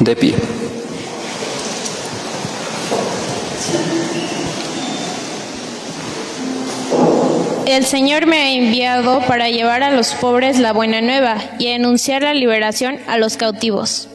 De pie. El Señor me ha enviado para llevar a los pobres la buena nueva y anunciar la liberación a los cautivos.